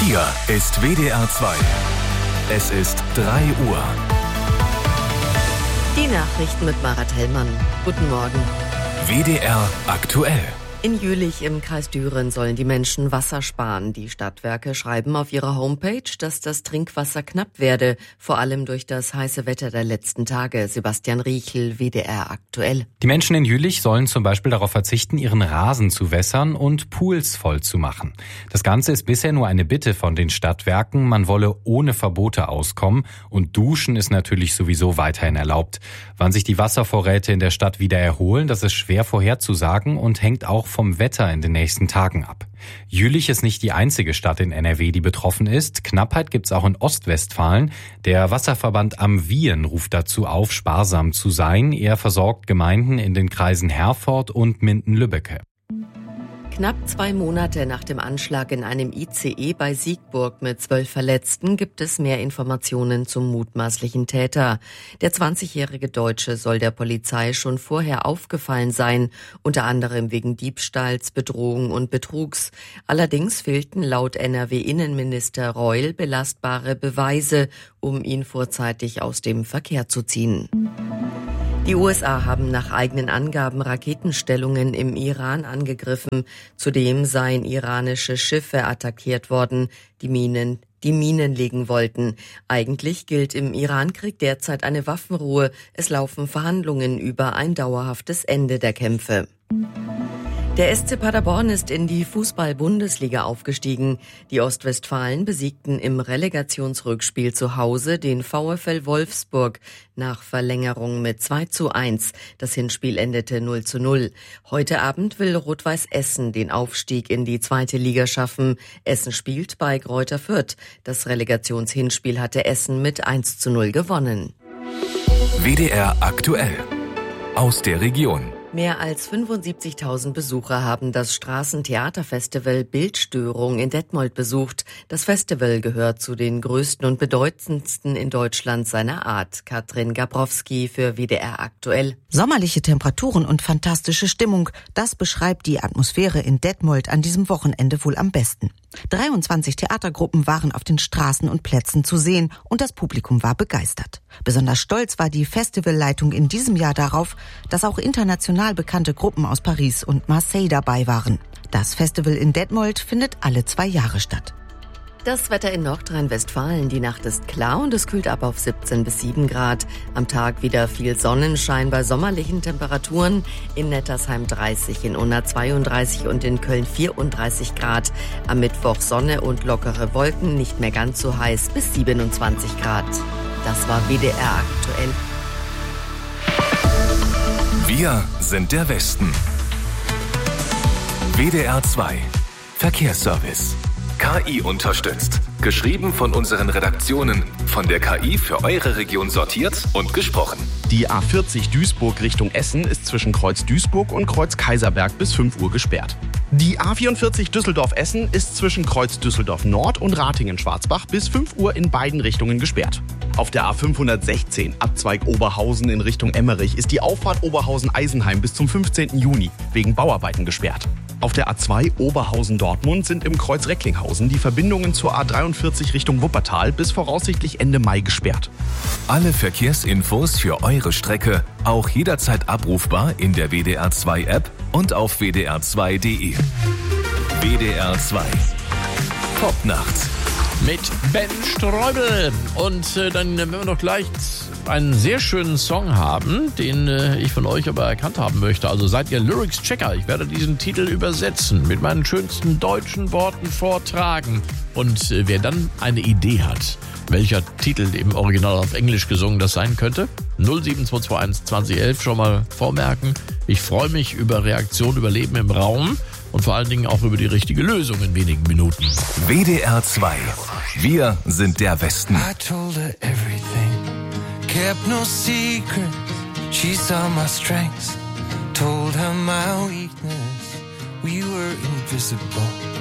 Hier ist WDR 2. Es ist 3 Uhr. Die Nachrichten mit Marat Hellmann. Guten Morgen. WDR aktuell. In Jülich im Kreis Düren sollen die Menschen Wasser sparen. Die Stadtwerke schreiben auf ihrer Homepage, dass das Trinkwasser knapp werde, vor allem durch das heiße Wetter der letzten Tage. Sebastian Riechel, WDR aktuell. Die Menschen in Jülich sollen zum Beispiel darauf verzichten, ihren Rasen zu wässern und Pools voll zu machen. Das Ganze ist bisher nur eine Bitte von den Stadtwerken. Man wolle ohne Verbote auskommen und Duschen ist natürlich sowieso weiterhin erlaubt. Wann sich die Wasservorräte in der Stadt wieder erholen, das ist schwer vorherzusagen und hängt auch vom Wetter in den nächsten Tagen ab. Jülich ist nicht die einzige Stadt in NRW, die betroffen ist. Knappheit gibt's auch in Ostwestfalen. Der Wasserverband am Wien ruft dazu auf, sparsam zu sein. Er versorgt Gemeinden in den Kreisen Herford und Minden-Lübbecke. Knapp 2 Monate nach dem Anschlag in einem ICE bei Siegburg mit 12 Verletzten gibt es mehr Informationen zum mutmaßlichen Täter. Der 20-jährige Deutsche soll der Polizei schon vorher aufgefallen sein, unter anderem wegen Diebstahls, Bedrohung und Betrugs. Allerdings fehlten laut NRW-Innenminister Reul belastbare Beweise, um ihn vorzeitig aus dem Verkehr zu ziehen. Die USA haben nach eigenen Angaben Raketenstellungen im Iran angegriffen. Zudem seien iranische Schiffe attackiert worden, die Minen legen wollten. Eigentlich gilt im Irankrieg derzeit eine Waffenruhe. Es laufen Verhandlungen über ein dauerhaftes Ende der Kämpfe. Der SC Paderborn ist in die Fußball-Bundesliga aufgestiegen. Die Ostwestfalen besiegten im Relegationsrückspiel zu Hause den VfL Wolfsburg nach Verlängerung mit 2:1. Das Hinspiel endete 0:0. Heute Abend will Rot-Weiß Essen den Aufstieg in die 2. Liga schaffen. Essen spielt bei Greuther Fürth. Das Relegationshinspiel hatte Essen mit 1:0 gewonnen. WDR aktuell. Aus der Region. Mehr als 75.000 Besucher haben das Straßentheaterfestival Bildstörung in Detmold besucht. Das Festival gehört zu den größten und bedeutendsten in Deutschland seiner Art. Katrin Gabrowski für WDR aktuell. Sommerliche Temperaturen und fantastische Stimmung, das beschreibt die Atmosphäre in Detmold an diesem Wochenende wohl am besten. 23 Theatergruppen waren auf den Straßen und Plätzen zu sehen und das Publikum war begeistert. Besonders stolz war die Festivalleitung in diesem Jahr darauf, dass auch international bekannte Gruppen aus Paris und Marseille dabei waren. Das Festival in Detmold findet alle 2 Jahre statt. Das Wetter in Nordrhein-Westfalen. Die Nacht ist klar und es kühlt ab auf 17 bis 7 Grad. Am Tag wieder viel Sonnenschein bei sommerlichen Temperaturen. In Nettersheim 30, in Unna 32 und in Köln 34 Grad. Am Mittwoch Sonne und lockere Wolken, nicht mehr ganz so heiß, bis 27 Grad. Das war WDR aktuell. Wir sind der Westen. WDR 2. Verkehrsservice. KI unterstützt. Geschrieben von unseren Redaktionen. Von der KI für eure Region sortiert und gesprochen. Die A40 Duisburg Richtung Essen ist zwischen Kreuz Duisburg und Kreuz Kaiserberg bis 5 Uhr gesperrt. Die A44 Düsseldorf-Essen ist zwischen Kreuz Düsseldorf Nord und Ratingen-Schwarzbach bis 5 Uhr in beiden Richtungen gesperrt. Auf der A516 Abzweig Oberhausen in Richtung Emmerich ist die Auffahrt Oberhausen-Eisenheim bis zum 15. Juni wegen Bauarbeiten gesperrt. Auf der A2 Oberhausen-Dortmund sind im Kreuz Recklinghausen die Verbindungen zur A43 Richtung Wuppertal bis voraussichtlich Ende Mai gesperrt. Alle Verkehrsinfos für eure Strecke auch jederzeit abrufbar in der WDR 2 App und auf wdr2.de. WDR 2. Top nachts. Mit Ben Streubel. Und dann werden wir noch gleich einen sehr schönen Song haben, den ich von euch aber erkannt haben möchte. Also seid ihr Lyrics-Checker. Ich werde diesen Titel übersetzen, mit meinen schönsten deutschen Worten vortragen. Und wer dann eine Idee hat, welcher Titel im Original auf Englisch gesungen das sein könnte, 07221 2011 schon mal vormerken. Ich freue mich über Reaktionen, über Leben im Raum und vor allen Dingen auch über die richtige Lösung in wenigen Minuten. WDR 2. Wir sind der Westen. I told her everything, kept no secret. She saw my strengths, told her my weakness. We were invisible.